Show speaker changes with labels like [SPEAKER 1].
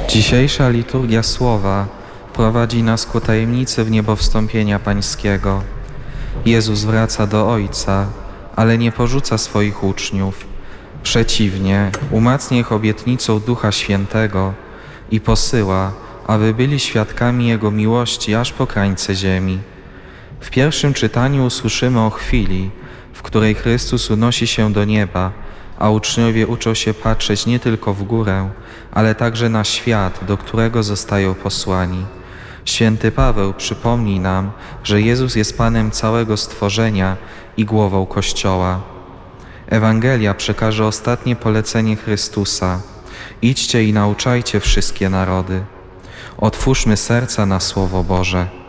[SPEAKER 1] Dzisiejsza liturgia Słowa prowadzi nas ku tajemnicy wniebowstąpienia Pańskiego. Jezus wraca do Ojca, ale nie porzuca swoich uczniów. Przeciwnie, umacnia ich obietnicą Ducha Świętego i posyła, aby byli świadkami Jego miłości aż po krańce ziemi. W pierwszym czytaniu usłyszymy o chwili, w której Chrystus unosi się do nieba, a uczniowie uczą się patrzeć nie tylko w górę, ale także na świat, do którego zostają posłani. Święty Paweł przypomni nam, że Jezus jest Panem całego stworzenia i głową Kościoła. Ewangelia przekaże ostatnie polecenie Chrystusa: idźcie i nauczajcie wszystkie narody. Otwórzmy serca na Słowo Boże.